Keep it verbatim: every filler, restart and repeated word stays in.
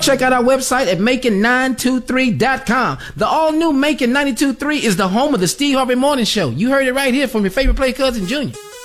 check out our website at Macon nine two three dot com. The all-new Macon ninety-two point three is the home of the Steve Harvey Morning Show. You heard it right here from your favorite play cousin, Junior.